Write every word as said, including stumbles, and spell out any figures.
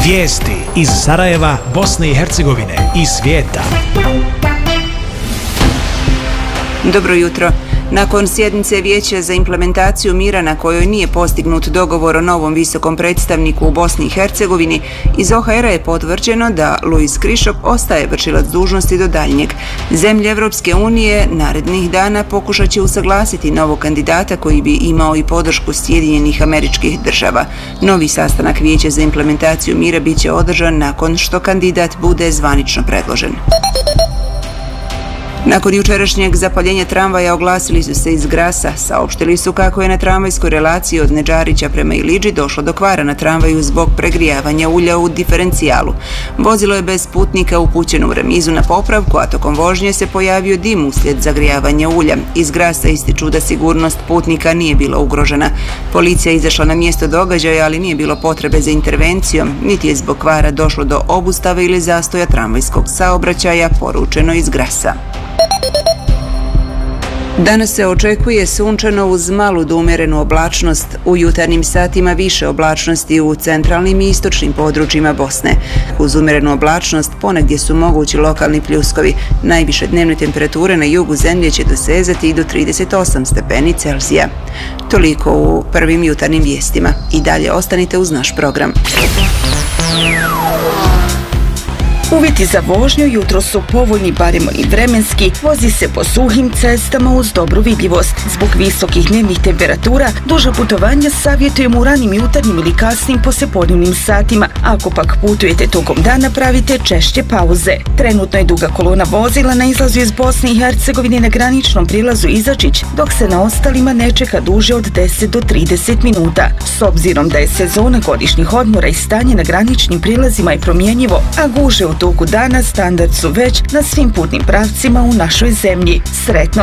Vijesti iz Sarajeva, Bosne i Hercegovine i svijeta. Dobro jutro. Nakon sjednice Vijeća za implementaciju mira na kojoj nije postignut dogovor o novom visokom predstavniku u Bosni i Hercegovini, iz O H R-a je potvrđeno da Luis Krišop ostaje vršilac dužnosti do daljnjeg. Zemlje Evropske unije narednih dana pokušat će usaglasiti novog kandidata koji bi imao i podršku Sjedinjenih Američkih Država. Novi sastanak Vijeća za implementaciju mira bit će održan nakon što kandidat bude zvanično predložen. Nakon jučerašnjeg zapaljenja tramvaja oglasili su se iz Grasa. Saopštili su kako je na tramvajskoj relaciji od Nedžarića prema Ilidži došlo do kvara na tramvaju zbog pregrijavanja ulja u diferencijalu. Vozilo je bez putnika upućeno u remizu na popravku, a tokom vožnje se pojavio dim uslijed zagrijavanja ulja. Iz Grasa ističu da sigurnost putnika nije bila ugrožena. Policija je izašla na mjesto događaja, ali nije bilo potrebe za intervencijom, niti je zbog kvara došlo do obustave ili zastoja tramvajskog saobraćaja, poručeno iz Grasa. Danas se očekuje sunčano uz malu do umjerenu oblačnost. U jutarnjim satima više oblačnosti u centralnim i istočnim područjima Bosne. Uz umjerenu oblačnost ponegdje su mogući lokalni pljuskovi. Najviše dnevne temperature na jugu zemlje će dosezati i do trideset osam stepeni Celzija. Toliko u prvim jutarnjim vijestima. I dalje ostanite uz naš program. Uvjeti za vožnju jutro su povoljni, barem i vremenski. Vozi se po suhim cestama uz dobru vidljivost. Zbog visokih dnevnih temperatura, duža putovanja savjetujemo u ranim jutarnjim ili kasnim poslijepodnevnim satima. Ako pak putujete tokom dana, pravite češće pauze. Trenutno je duga kolona vozila na izlazu iz Bosne i Hercegovine na graničnom prilazu Izačić, dok se na ostalima ne čeka duže od deset do trideset minuta. S obzirom da je sezona godišnjih odmora i stanje na graničnim prilazima je promjenjivo, a guže u toku dana standard su već na svim putnim pravcima u našoj zemlji. Sretno!